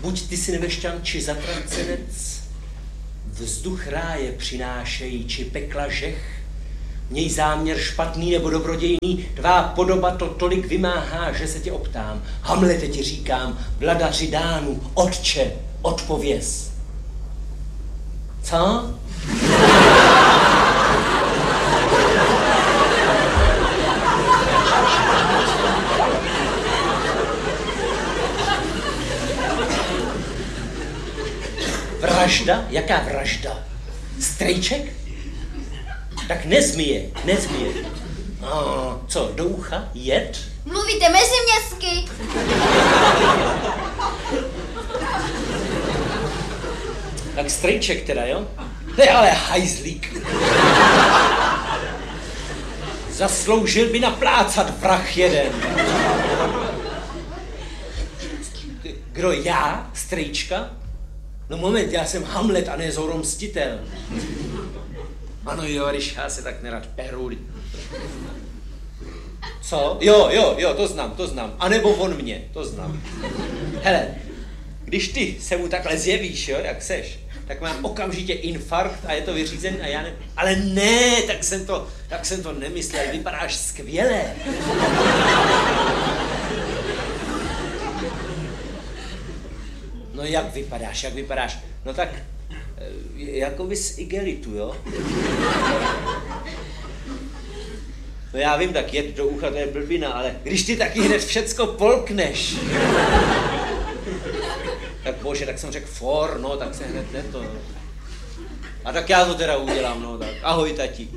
Buď ty si nevešťan, či zatracenec, vzduch ráje přinášejí, či pekla žech, měj záměr špatný nebo dobrodějný, tvá podoba to tolik vymáhá, že se tě optám. Hamlete ti říkám, vladaři Dánů, otče, odpověz. Co? Vražda? Jaká vražda? Strejček? Tak nezmije. Co, do ucha? Jed? Mluvíte meziměstsky. Tak strejček teda, jo? Ne, ale hajzlík. Zasloužil by naplácat vrah jeden. Kdo, já? Strejčka? No moment, já jsem Hamlet a ne Zoro Mstitel. Ano jo, když já se tak nerad peru. Co? Jo, to znám. A nebo on mě, to znám. Hele, když ty se mu takhle zjevíš, jo, jak seš, tak mám okamžitě infarkt a je to vyřízený a já ne... Ale ne, tak jsem to nemyslel, vypadáš skvěle. No jak vypadáš? No tak, jako bys igelitu, jo? No já vím, tak jet do ucha, to je blbina, ale když ty taky hned všecko polkneš. Tak bože, tak jsem řekl for, no, tak se hned ne to. A tak já to teda udělám, no, tak ahoj, tati.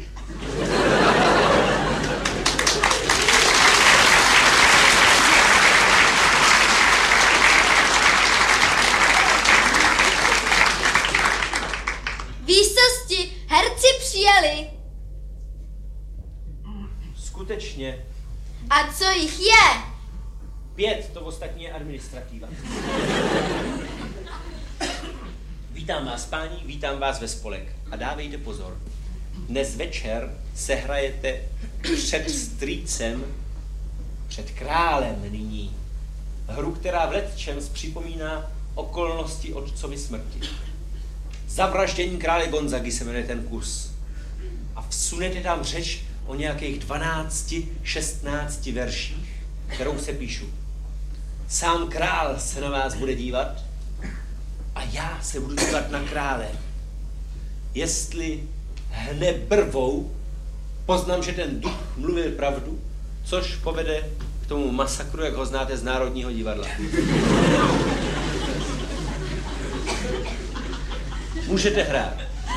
Výsosti, herci přijeli. Skutečně. A co jich je? 5, to ostatní je administrativa. Vítám vás, páni, vítám vás ve spolek. A dávejte pozor. Dnes večer sehrajete před strýcem, před králem nyní. Hru, která v lecčems připomíná okolnosti otcovy smrti. Zavraždění krále Gonzagy se jmenuje ten kus. A vsunete tam řeč o nějakých 12-16 verších, kterou se píšu. Sám král se na vás bude dívat a já se budu dívat na krále. Jestli hne brvou, poznám, že ten duch mluvil pravdu, což povede k tomu masakru, jak ho znáte z Národního divadla. Můžete hrát.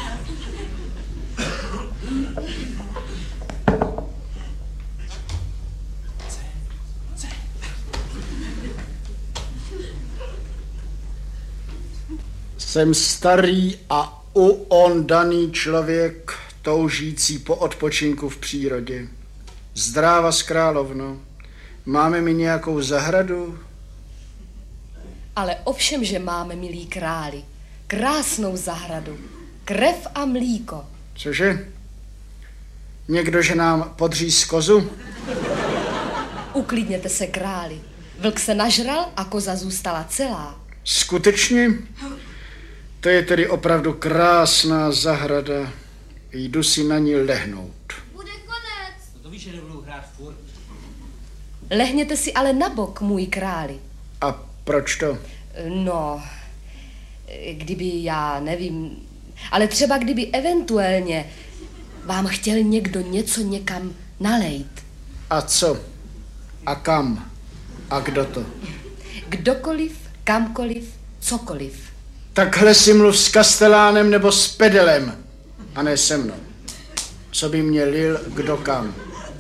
Jsem starý a uondaný člověk, toužící po odpočinku v přírodě. Zdráva, královno, máme mi nějakou zahradu? Ale ovšem, že máme, milí králi, krásnou zahradu, krev a mlíko. Cože? Někdo, že nám podříz kozu? Uklidněte se, králi. Vlk se nažral a koza zůstala celá. Skutečně? To je tedy opravdu krásná zahrada. Jdu si na ní lehnout. Bude konec. No to víš, že nebudou hrát furt. Lehněte si ale na bok, můj králi. A proč to? No, kdyby, já nevím, ale třeba kdyby eventuálně vám chtěl někdo něco někam nalejt. A co? A kam? A kdo to? Kdokoliv, kamkoliv, cokoliv. Takhle si mluv s Kastelánem nebo s Pedelem, a ne se mnou. Co by mě lil, kdo kam?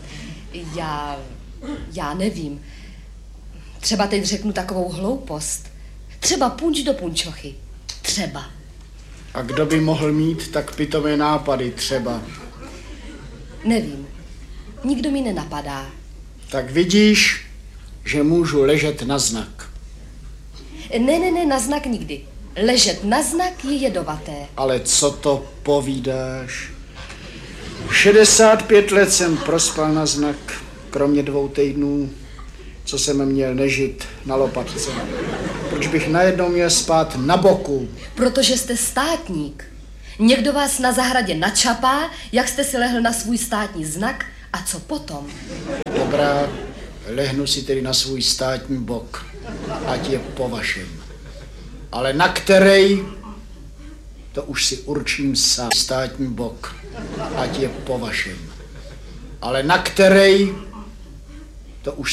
Já nevím. Třeba teď řeknu takovou hloupost. Třeba punč do punčochy. Třeba. A kdo by mohl mít tak pitomé nápady třeba? Nevím. Nikdo mi nenapadá. Tak vidíš, že můžu ležet na znak. Ne, na znak nikdy. Ležet na znak je jedovaté. Ale co to povídáš? 65 let jsem prospal na znak, kromě 2 týdnů. co jsem měl nežit na lopatce? Proč bych najednou měl spát na boku? Protože jste státník. Někdo vás na zahradě načapá, jak jste si lehl na svůj státní znak a co potom? Dobrá, lehnu si tedy na svůj státní bok, ať je po vašem. Ale na který, to už si určím sám. Státní bok, ať je po vašem. Ale na který, to už